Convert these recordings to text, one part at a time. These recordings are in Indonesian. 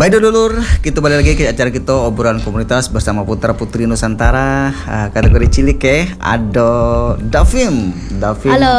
Baik dulur, kita balik lagi ke acara kita obrolan komunitas bersama putra putri Nusantara. Kategori cilik ada Davin. Halo.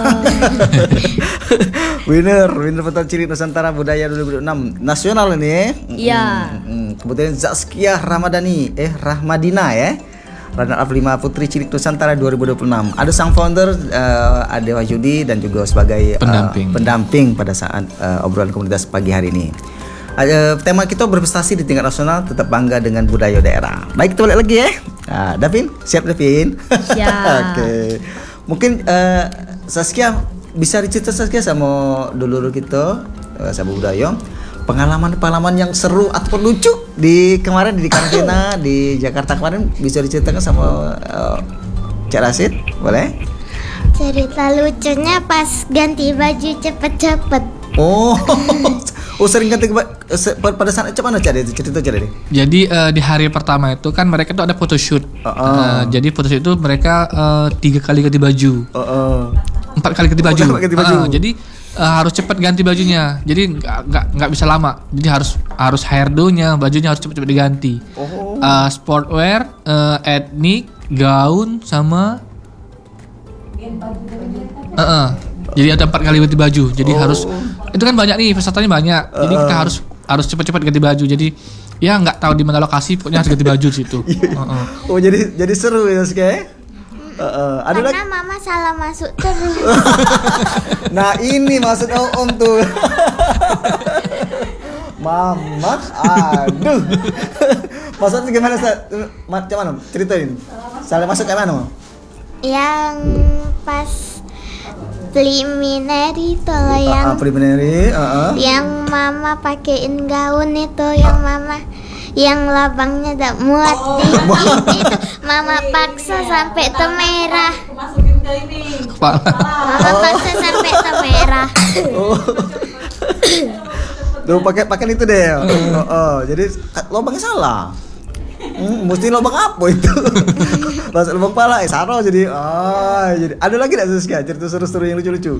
winner putra cilik Nusantara budaya 2026 nasional ini. Iya. Kemudian Zaskia Rahmadina runner up 5 putri cilik Nusantara 2026. Ada sang founder Ade Wahyudi dan juga sebagai pendamping pada saat obrolan komunitas pagi hari ini. Tema kita berprestasi di tingkat nasional, tetap bangga dengan budaya daerah. Baik, kita balik lagi Davin, siap Davin? Siap. Oke. Mungkin Saskia bisa dicerita Saskia sama dulur kita sama budaya pengalaman yang seru atau lucu di kemarin di karantina di Jakarta kemarin, bisa diceritakan sama Cak Rasid, boleh? Cerita lucunya pas ganti baju cepet-cepet. Oh sering ganti pada saat mana cerita deh. Jadi di hari pertama itu kan mereka tuh ada photoshoot. Jadi photoshoot itu mereka 3 kali ganti baju. 4 kali ganti baju. Jadi harus cepat ganti bajunya. Jadi nggak bisa lama. Jadi harus hairdo-nya, bajunya harus cepat diganti. Sportwear, etnik, gaun sama jadi ada 4 kali ganti baju. Jadi harus itu kan banyak nih, pesertanya banyak. Jadi kita harus cepat-cepat ganti baju. Jadi ya nggak tahu di mana lokasi, pokoknya harus ganti baju di situ. Oh jadi seru ya Sky. Karena mama salah masuk terus. Nah ini maksud Om tuh. Mama, aduh. Maksudnya gimana macam mana? Ceritain. Salah masuk kayak mana? Yang pas preliminary itu loh, yang mama pakein gaun itu, yang labangnya tak muat itu mama paksa sampai merah. Mama paksa sampai merah. Tuh pakai itu deh. Jadi lubangnya salah. Mesti lubang apa itu? Pas lubang pala saro jadi. Jadi ada lagi enggak Saskia cerita seru-seru yang lucu-lucu?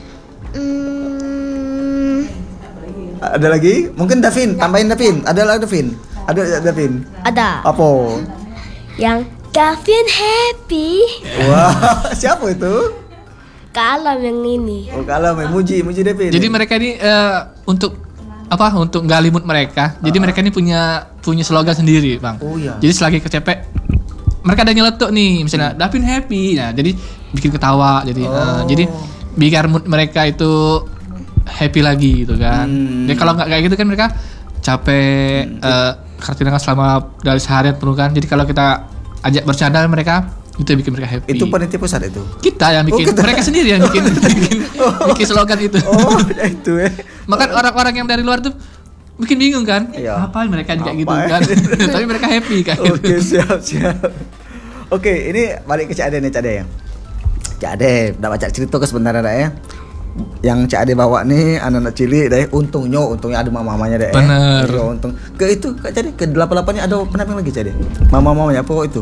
Ada lagi? Mungkin Davin, tambahin Davin. Ada lagi Davin? Ada Davin? Ada. Apa? Yang Davin happy. Wah, siapa itu? Kalam yang ini. Kalam, muji Davin. Jadi mereka ini untuk gali mood mereka. Jadi mereka ini punya slogan sendiri, Bang. Oh iya. Jadi selagi kecepek mereka ada nyeletuk nih, misalnya Davin happy. Nah, jadi bikin ketawa. Jadi biar mood mereka itu happy lagi gitu kan. Jadi kalau nggak kayak gitu kan mereka capek karantina selama dari seharian penuh kan. Jadi kalau kita ajak bercanda mereka, itu yang bikin mereka happy. Itu panitia pusat itu? Kita yang bikin, mereka sendiri yang bikin slogan itu. Itu Maka orang-orang yang dari luar tuh bikin bingung kan? Ngapain mereka kayak gitu kan? Tapi mereka happy kan. Oke, siap. Oke, ini balik ke Cak Ade nih, Cak Ade ya. Cak Ade, udah baca cerita ke sebentar ya. Yang Cak Ade bawa nih anak-anak cilik deh, untungnya ada mamanya deh. Bener. Untung. Ke itu Kak Cak Ade, ke 8-8-nya ada pendamping lagi Cak Ade. Mamanya apa itu?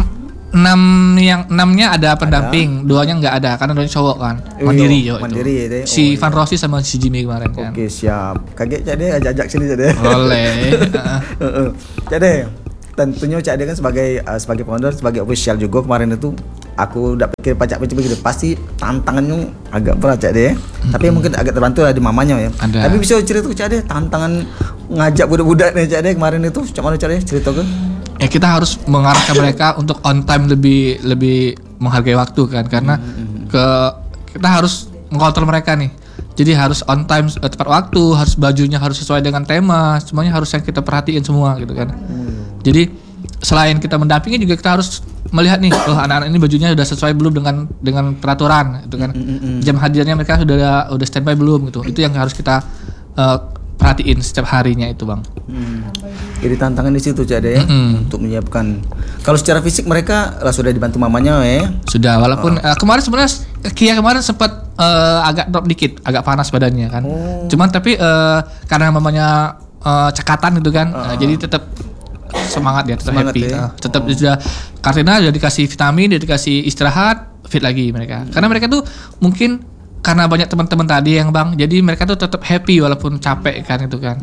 6-nya ada pendamping, 2-nya nggak ada karena 2-nya cowok kan. Mandiri deh. Si Van Rossi sama si Jimmy kemarin kan. Oke, siap. Kaget Cak Ade, ajak sini Cak Ade. Boleh. Cak Ade, tentunya Cak Ade kan sebagai founder, sebagai official juga kemarin itu aku udah pikir begitu pasti tantangannya agak berat Cak Ade. Tapi mungkin agak terbantu lah di mamanya ya. Ada. Tapi bisa cerita ke Cak Ade tantangan ngajak budak-budak nih Cak Ade kemarin itu macam mana Cak Ade, cerita ke? Ya kita harus mengarahkan mereka untuk on time, lebih menghargai waktu kan, karena kita harus mengontrol mereka nih. Jadi harus on time, tepat waktu, harus bajunya harus sesuai dengan tema, semuanya harus yang kita perhatiin semua gitu kan. Jadi selain kita mendampingi juga kita harus melihat nih, anak-anak ini bajunya sudah sesuai belum dengan peraturan gitu kan. Jam hadirnya mereka sudah standby belum gitu. Itu yang harus kita perhatiin setiap harinya itu Bang. Jadi tantangan di situ Cak Ade ya, untuk menyiapkan. Kalau secara fisik mereka sudah dibantu mamanya ya. Sudah, walaupun kemarin sebenarnya Kia kemarin sempat agak drop dikit, agak panas badannya kan. Cuman tapi karena mamanya cekatan gitu kan, jadi tetap semangat ya, tetap happy. Tetap sudah karena udah dikasih vitamin, udah dikasih istirahat, fit lagi mereka. Karena mereka tuh mungkin karena banyak teman-teman tadi yang Bang, jadi mereka tuh tetap happy walaupun capek kan itu kan.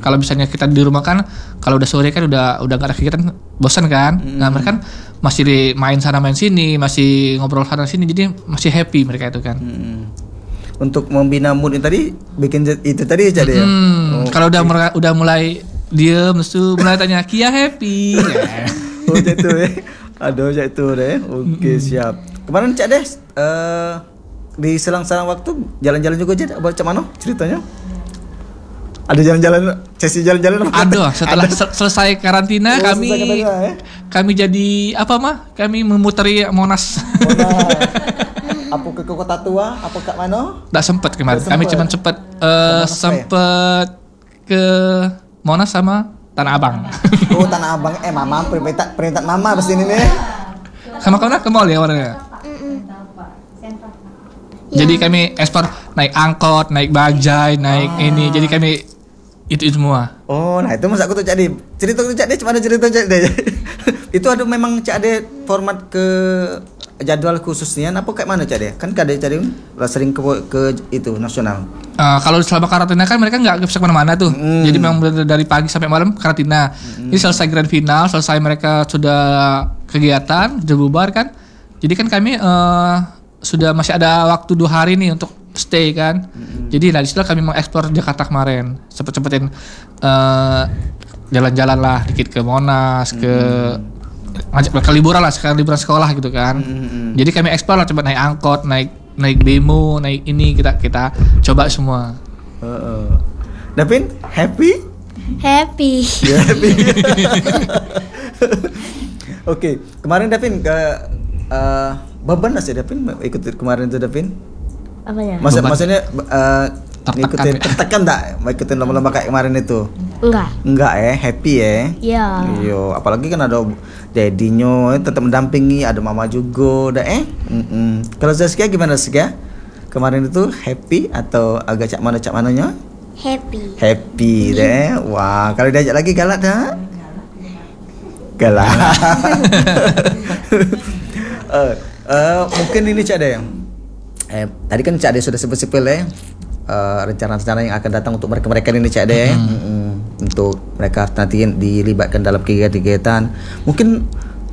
Kalau misalnya kita di rumah kan, kalau udah sore kan udah gak ada kegiatan, bosan kan. Nah mereka kan masih main sana main sini, masih ngobrol sana sini, jadi masih happy mereka itu kan. Untuk membina mood ini tadi bikin itu tadi aja deh. Kalau udah mulai diem, terus tuh mulai tanya Kia happy. Oh itu aduh itu deh. Oke siap. Kemarin Cak Des di selang-selang waktu jalan-jalan juga aja. Cak mana ceritanya? Ada jalan-jalan, sesi jalan-jalan. Aduh, setelah selesai karantina kami jadi apa mah? Kami memutari Monas. Apa ke kota tua? Apa ke mana? Nggak sempet kemarin. Kami cuma sempet ke Monas sama Tanah Abang. Oh Tanah Abang. Mama perintah mama pas ini nih. Sama kemana? Ke mall ya warnanya. Jadi kami ekspor naik angkot, naik bajai, naik ini. Jadi kami itu semua. Oh, nah itu masa aku tuh Cak De. Cerita tuh Cak De, cuma ada cerita Cak De. Itu ada memang Cak De format ke jadwal khususnya apa kayak mana Cak De? Kan Cak De sering ke itu nasional. Kalau selama karantina kan mereka nggak bisa kemana-mana tuh. Jadi memang dari pagi sampai malam karantina. Ini selesai grand final, selesai mereka sudah kegiatan, sudah bubar kan. Jadi kan kami sudah masih ada waktu 2 hari nih untuk stay kan. Jadi dari situ kami mengekspor Jakarta kemarin. Cepet-cepetin jalan-jalan lah dikit ke Monas, ngajak mereka liburan lah, sekarang liburan sekolah gitu kan. Jadi kami ekspor lah, coba naik angkot, naik bemo, naik ini kita coba semua. Davin happy? Happy. Oke, kemarin Davin ke beban sih Davin ikut kemarin tuh Davin. Apanya? Maksudnya ngikutin tertekan enggak ikutin lomba-lomba kayak kemarin itu? Enggak happy ya. Iya. Yo, apalagi kan ada daddy-nya tetap mendampingi, ada mama juga Kalau Zaskia gimana Zaskia? Kemarin itu happy atau agak cak mananya? Happy deh. Wah, kalau diajak lagi galak dah? Galak. Mungkin ini Cak De. Tadi kan Cak De sudah sebut-sebut ya rencana-rencana yang akan datang untuk mereka ini Cak De. Untuk mereka nanti dilibatkan dalam kegiatan. Mungkin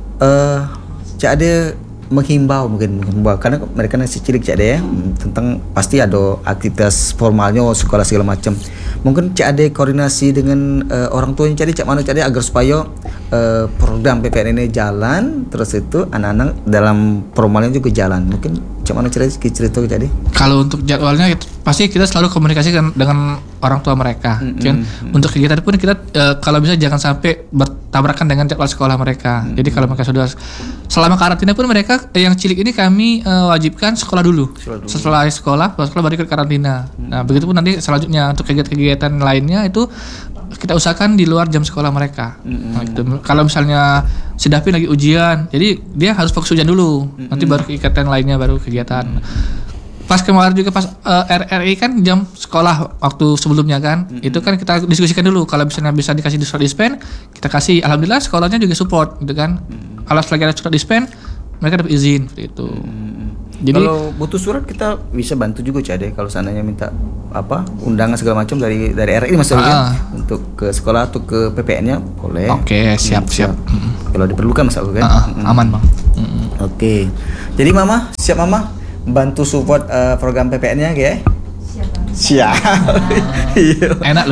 Cak De menghimbau karena mereka masih cilik Cak De tentang pasti ada aktivitas formalnya sekolah segala macam. Mungkin Cak De koordinasi dengan orang tuanya Cak De, Cak mana Cak De agar supaya program PPN ini jalan, terus itu anak-anak dalam formalnya juga jalan. Mungkin Cak mana cerita Cak De? Kalau untuk jadwalnya pasti kita selalu komunikasi dengan orang tua mereka. Kan untuk kegiatan pun kita kalau bisa jangan sampai bertabrakan dengan jadwal sekolah mereka. Jadi kalau mereka sudah selama karantina pun mereka yang cilik ini kami wajibkan sekolah dulu. Setelah sekolah baru ikut karantina. Nah, begitupun nanti selanjutnya untuk kegiatan lainnya itu kita usahakan di luar jam sekolah mereka. Nah, gitu. Kalau misalnya si Davin lagi ujian, jadi dia harus fokus ujian dulu. Nanti baru kegiatan lainnya, baru kegiatan. Pas kemarin juga pas RRI kan jam sekolah waktu sebelumnya kan, itu kan kita diskusikan dulu. Kalau misalnya bisa dikasih surat dispen, kita kasih. Alhamdulillah sekolahnya juga support gitu kan. Kalau selagi ada surat dispen, mereka dapat izin seperti itu. Jadi kalau butuh surat kita bisa bantu juga Cak De. Kalau seandainya minta undangan segala macam dari RRI maksudnya untuk ke sekolah atau ke PPN-nya boleh. Oke, siap. Kalau diperlukan maksudnya kan. Aman bang. Oke. Jadi Mama siap Mama bantu support program PPN-nya ya? Siap. Enak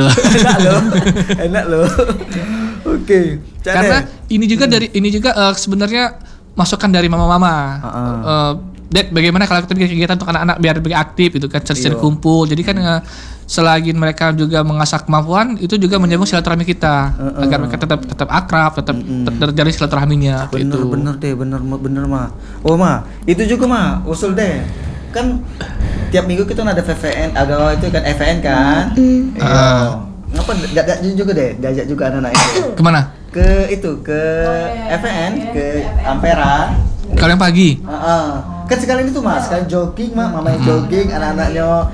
loh. Oke. Karena ini juga sebenarnya masukan dari mama-mama. Dad, bagaimana kalau kita bikin kegiatan untuk anak-anak biar lebih aktif gitu kan, sering kumpul. Jadi kan selagi mereka juga mengasah kemampuan, itu juga menyambung silaturahmi kita agar mereka tetap akrab, tetap terjalin silaturahminya. Bener mah. Oh mah, itu juga mah usul deh. Kan tiap minggu kita ada VVN, ada itu kan FVN kan. Ngapa diajak juga anak-anak itu? Kemana? Ke FVN, ke Ampera. Kalau yang pagi? Kan sekalian itu mas, sekalian jogging mamanya jogging, anak-anaknya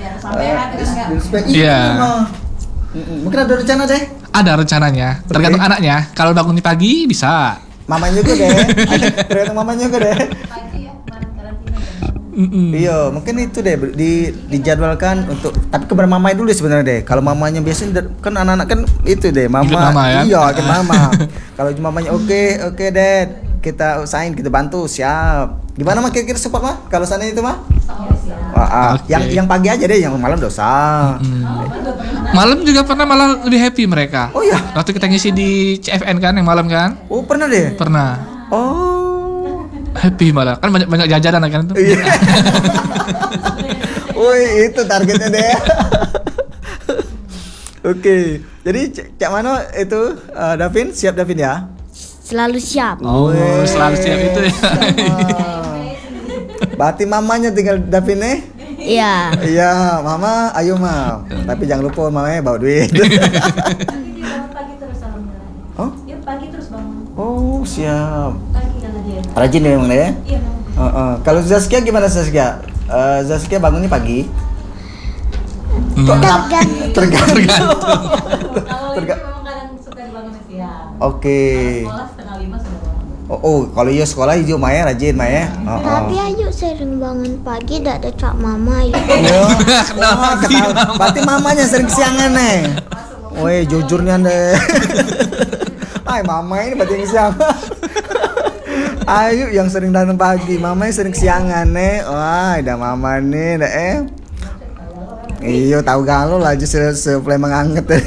iya. Mungkin ada rencana deh. Ada rencananya, tergantung anaknya. Kalau bangun pagi bisa. Mamanya juga deh. Tergantung mamanya juga deh. Iya, mungkin itu deh dijadwalkan untuk, tapi kepada mamanya dulu sebenarnya deh. Kalau mamanya biasanya kan anak-anak kan itu deh, mama. Ya? Iya, ikut mama. Kalau mamanya oke Dad, kita usahain, kita bantu, siap. Gimana mah kira-kira support mah? Kalau sana itu mah? Yang pagi aja deh, yang malam dosa. Malam juga pernah malah lebih happy mereka. Oh iya. Waktu kita ngisi di CFN kan yang malam kan? Oh, pernah deh. Pernah. Oh. Happy malah. Kan banyak jajanan kan itu. Iya. Woi, itu targetnya deh. Oke. Jadi Cak Mano itu Davin, siap Davin ya? Selalu siap. Oh, selalu siap itu ya. Berarti mamanya tinggal Davin nih? Iya. Iya, mama, ayo mam. Tapi jangan lupa mamanya bawa duit. Pagi terus alhamdulillah. Oh? Yuk pagi terus bangun. Oh, siap. Pagi kan aja. Rajin ya memang ya? Iya. Kalau Zaskia gimana Zaskia? Zaskia bangunnya pagi? Tergantung. Kalau itu memang kadang suka dibangun siang. Oke. Sekolah 4:30 sudah bangun. Kalau iya sekolah hijau Maya rajin Maya. Tapi Ayu sering bangun pagi, dak ada Cak Mama Ayu. Kenal. Berarti mamanya sering kesiangan nih. Woi, jujurnya deh. Ay, mama ini berarti yang siang. Ayu yang sering datang pagi, mamanya sering kesiangan nih. Wah, ada mama nih, deh. Iyo, tahu galau lah justru supply menganget deh.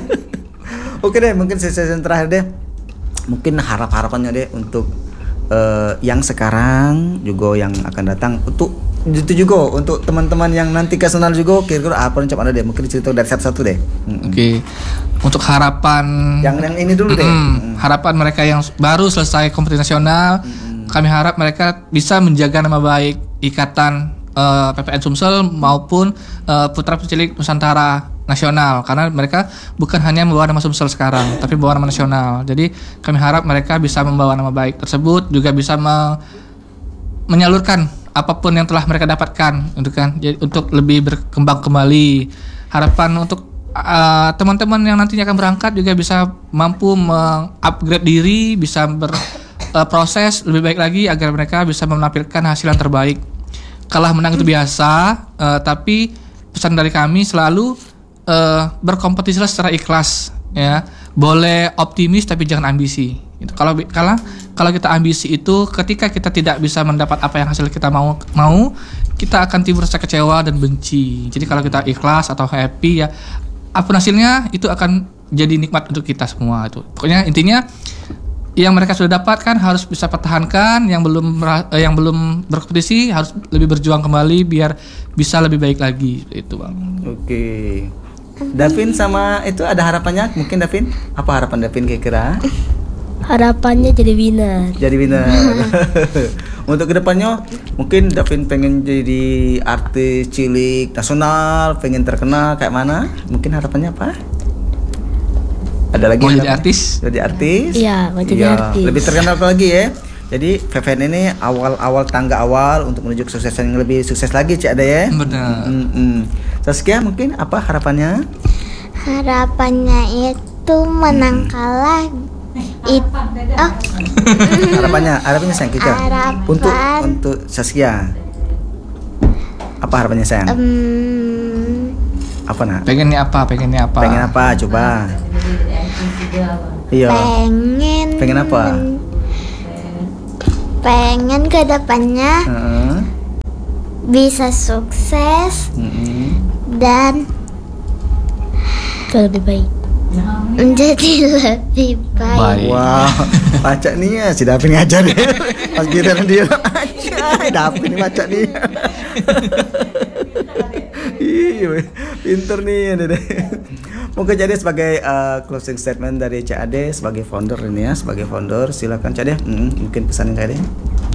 Oke deh, mungkin sesi terakhir deh. Mungkin harapannya deh untuk yang sekarang juga yang akan datang, untuk itu juga untuk teman-teman yang nanti ke sana juga, kira-kira apa rencana Anda deh? Mungkin cerita dari satu-satu deh. Oke. Untuk harapan yang ini dulu deh. Harapan mereka yang baru selesai kompetisi nasional, kami harap mereka bisa menjaga nama baik Ikatan PPN Sumsel maupun Putra Putri Nusantara nasional, karena mereka bukan hanya membawa nama Sumsel sekarang, tapi membawa nama nasional. Jadi kami harap mereka bisa membawa nama baik tersebut, juga bisa menyalurkan apapun yang telah mereka dapatkan, untuk lebih berkembang kembali. Harapan untuk teman-teman yang nantinya akan berangkat juga bisa mampu mengupgrade diri, bisa berproses lebih baik lagi agar mereka bisa menampilkan hasil yang terbaik. Kalah menang itu biasa, tapi pesan dari kami selalu berkompetisilah secara ikhlas, ya. Boleh optimis tapi jangan ambisi. Itu kalau kita ambisi itu, ketika kita tidak bisa mendapat apa yang hasil kita mau, kita akan timbul rasa kecewa dan benci. Jadi kalau kita ikhlas atau happy, ya apapun hasilnya itu akan jadi nikmat untuk kita semua. Itu pokoknya intinya yang mereka sudah dapatkan harus bisa pertahankan, yang belum berkompetisi harus lebih berjuang kembali biar bisa lebih baik lagi. Itu Bang. Oke. Davin sama itu ada harapannya mungkin Davin? Apa harapan Davin kira-kira? Harapannya jadi winner. Jadi winner. Untuk kedepannya mungkin Davin pengen jadi artis cilik nasional, pengen terkenal kayak mana? Mungkin harapannya apa? Ada lagi? Mau jadi artis? Jadi artis? Iya, mau jadi artis. Lebih terkenal lagi ya. Jadi VVN ini awal tangga awal untuk menuju kesuksesan yang lebih sukses lagi, Cik ada ya. Benar. Saskia mungkin apa harapannya? Harapannya itu menang kalah. Harapannya sayang kita. Untuk Saskia. Apa harapannya sayang? Apa nak? Pengennya apa? Pengen apa? Coba. Iya. Pengen apa? Pengen ke depannya bisa sukses dan lebih baik. Menjadi lebih baik. Wah, baca nih ya, si Davin ngajar deh. Pas giliran dia aja, Davin nih baca nih. Iya, pinter nih ya deh. Mungkin jadi sebagai closing statement dari Cak Ade sebagai founder ini ya, silakan Cak Ade. Mungkin pesannya Cak Ade.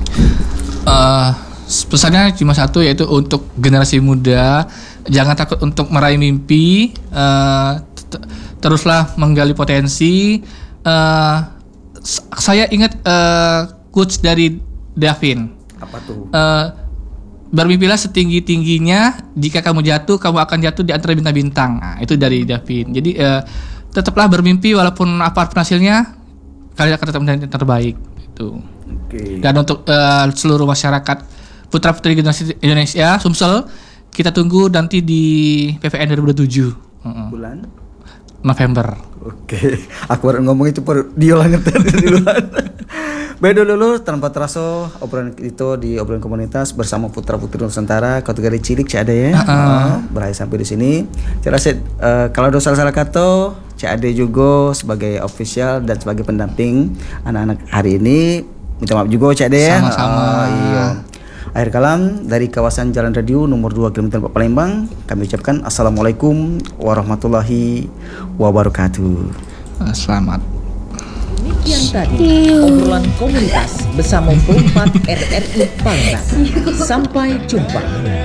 Pesannya cuma satu, yaitu untuk generasi muda, jangan takut untuk meraih mimpi, teruslah menggali potensi. Saya ingat quotes dari Davin. Apa tuh? Bermimpilah setinggi-tingginya, jika kamu jatuh, kamu akan jatuh di antara bintang-bintang. Nah, itu dari Davin. Jadi tetaplah bermimpi walaupun apapun hasilnya, kalian akan tetap menjadi yang terbaik. Itu. Okay. Dan untuk seluruh masyarakat Putra Putri Generasi Indonesia Sumsel. Kita tunggu nanti di PVN 2007 bulan November. Oke, aku baru ngomong itu per dia lah ngeter duluan. Baik dulu tanpa terasa obrolan itu di obrolan komunitas bersama Putra Putri Nusantara kategori cilik Cak Ade ya. Berakhir sampai di sini. Saya kalau ada salah kata Cak Ade juga sebagai official dan sebagai pendamping anak-anak hari ini minta maaf juga Cak Ade ya. Sama-sama. Iya. Akhir kalam dari kawasan Jalan Radio nomor 2 km 4 Palembang, kami ucapkan Assalamualaikum warahmatullahi wabarakatuh. Selamat. Demikian tadi obrolan komunitas bersama Perempat RRI Palembang. Sampai jumpa.